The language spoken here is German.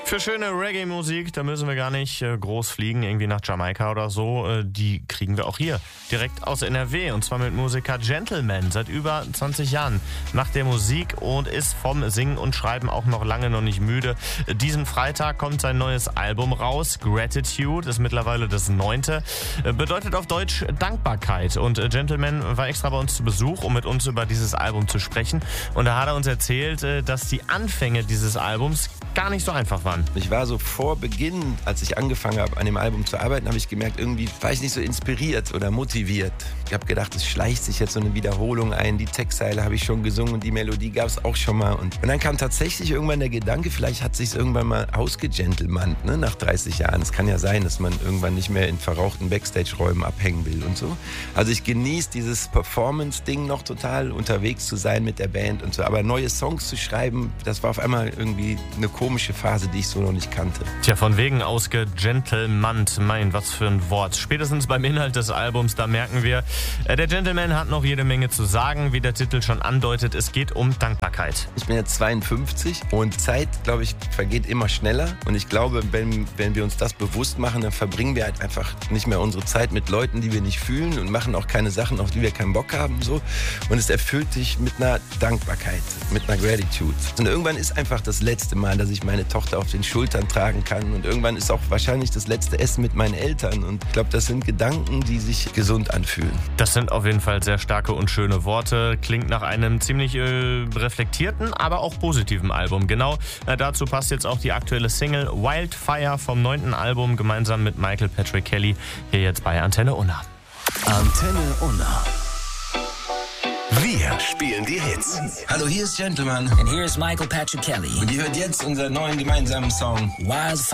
Für schöne Reggae-Musik, da müssen wir gar nicht groß fliegen, irgendwie nach Jamaika oder so. Die kriegen wir auch hier, direkt aus NRW. Und zwar mit Musiker Gentleman. Seit über 20 Jahren macht der Musik und ist vom Singen und Schreiben auch noch lange noch nicht müde. Diesen Freitag kommt sein neues Album raus. Gratitude ist mittlerweile das 9. Bedeutet auf Deutsch Dankbarkeit. Und Gentleman war extra bei uns zu Besuch, um mit uns über dieses Album zu sprechen. Und da hat er uns erzählt, dass die Anfänge dieses Albums gar nicht so einfach waren. Ich war so vor Beginn, als ich angefangen habe, an dem Album zu arbeiten, habe ich gemerkt, irgendwie war ich nicht so inspiriert oder motiviert. Ich habe gedacht, es schleicht sich jetzt so eine Wiederholung ein. Die Textzeile habe ich schon gesungen und die Melodie gab es auch schon mal. Und dann kam tatsächlich irgendwann der Gedanke, vielleicht hat sich irgendwann mal ausgegentlemannt, ne, nach 30 Jahren. Es kann ja sein, dass man irgendwann nicht mehr in verrauchten Backstage-Räumen abhängen will und so. Also ich genieße dieses Performance-Ding noch total, unterwegs zu sein mit der Band und so. Aber neue Songs zu schreiben, das war auf einmal irgendwie eine komische Phase, die ich so noch nicht kannte. Tja, von wegen ausgegentlemannt. Mein, was für ein Wort. Spätestens beim Inhalt des Albums, da merken wir, der Gentleman hat noch jede Menge zu sagen. Wie der Titel schon andeutet, es geht um Dankbarkeit. Ich bin jetzt 52 und Zeit, glaube ich, vergeht immer schneller. Und ich glaube, wenn wir uns das bewusst machen, dann verbringen wir halt einfach nicht mehr unsere Zeit mit Leuten, die wir nicht fühlen und machen auch keine Sachen, auf die wir keinen Bock haben. So. Und es erfüllt dich mit einer Dankbarkeit, mit einer Gratitude. Und irgendwann ist einfach das letzte Mal, dass ich meine Tochter auf den Schultern tragen kann. Und irgendwann ist auch wahrscheinlich das letzte Essen mit meinen Eltern. Und ich glaube, das sind Gedanken, die sich gesund anfühlen. Das sind auf jeden Fall sehr starke und schöne Worte. Klingt nach einem ziemlich reflektierten, aber auch positiven Album. Genau dazu passt jetzt auch die aktuelle Single Wildfire vom 9. Album gemeinsam mit Michael Patrick Kelly. Hier jetzt bei Antenne Unna. Antenne Unna. Wir spielen die Hits. Hallo, hier ist Gentleman. And here's Michael Patrick Kelly. Und ihr hört jetzt unseren neuen gemeinsamen Song Wildfire.